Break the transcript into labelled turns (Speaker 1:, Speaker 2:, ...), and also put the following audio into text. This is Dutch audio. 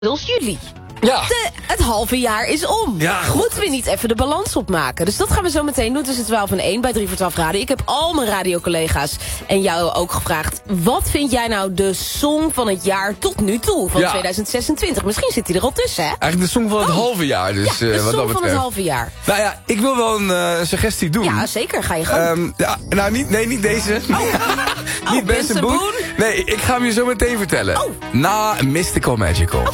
Speaker 1: Inmiddels juli.
Speaker 2: Ja.
Speaker 1: Het halve jaar is om.
Speaker 2: Ja,
Speaker 1: moeten we niet even de balans opmaken? Dus dat gaan we zo meteen doen tussen 12 en 1 bij 3 voor 12 Radio. Ik heb al mijn radiocollega's en jou ook gevraagd. Wat vind jij nou de song van het jaar tot nu toe? Van 2026. Misschien zit hij er al tussen, hè?
Speaker 2: Eigenlijk de song van het halve jaar. Dus,
Speaker 1: ja, de
Speaker 2: wat
Speaker 1: song
Speaker 2: dat
Speaker 1: van het halve jaar.
Speaker 2: Nou ja, ik wil wel een suggestie doen.
Speaker 1: Ja, zeker. Ga je gang.
Speaker 2: Niet deze. Niet Benson Boone. Nee, ik ga hem je zo meteen vertellen. Na Mystical Magical.